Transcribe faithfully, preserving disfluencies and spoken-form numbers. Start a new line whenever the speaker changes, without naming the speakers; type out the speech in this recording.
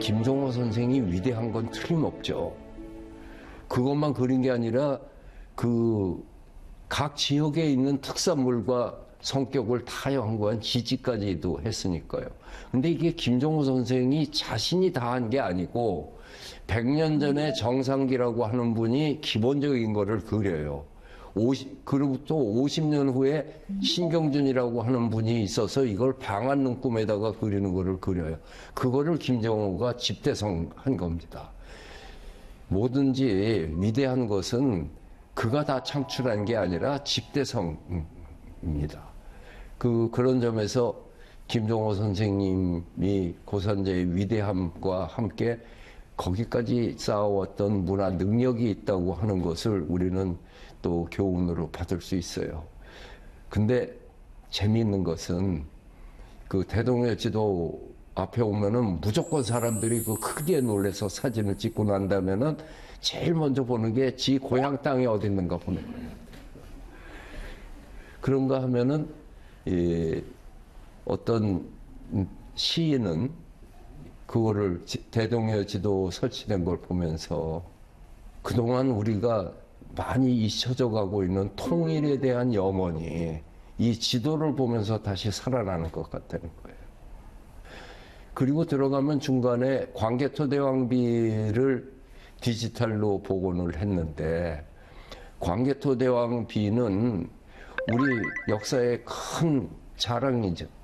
김정호 선생이 위대한 건 틀림없죠. 그것만 그린 게 아니라 그 각 지역에 있는 특산물과 성격을 다 연구한 지지까지도 했으니까요. 근데 이게 김정호 선생이 자신이 다 한 게 아니고 백 년 전에 정상기라고 하는 분이 기본적인 거를 그려요. 오십, 그로부터 오십 년 후에 신경준이라고 하는 분이 있어서 이걸 방한 눈금에다가 그리는 거를 그려요. 그거를 김정호가 집대성한 겁니다. 뭐든지 위대한 것은 그가 다 창출한 게 아니라 집대성입니다. 그, 그런 점에서 김정호 선생님이 고산제의 위대함과 함께 거기까지 쌓아왔던 문화 능력이 있다고 하는 것을 우리는 또 교훈으로 받을 수 있어요. 근데 재미있는 것은 그 대동여 지도 앞에 오면은 무조건 사람들이 그 크게 놀래서 사진을 찍고 난 다음에는 제일 먼저 보는 게 지 고향 땅이 어디 있는가 보는 거예요. 그런가 하면은 이 어떤 시인은 그거를 대동여 지도 설치된 걸 보면서 그동안 우리가 많이 잊혀져 가고 있는 통일에 대한 염원이 이 지도를 보면서 다시 살아나는 것 같다는 거예요. 그리고 들어가면 중간에 광개토대왕비를 디지털로 복원을 했는데, 광개토대왕비는 우리 역사의 큰 자랑이죠.